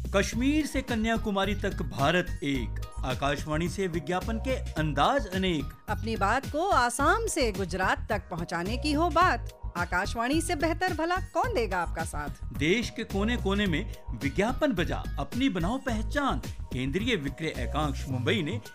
कश्मीर से कन्याकुमारी तक भारत एक, आकाशवाणी से विज्ञापन के अंदाज अनेक। अपनी बात को आसाम से गुजरात तक पहुंचाने की हो बात, आकाशवाणी से बेहतर भला कौन देगा आपका साथ। देश के कोने कोने में विज्ञापन बजा, अपनी बनाओ पहचान। केंद्रीय विक्रय एकांश मुंबई ने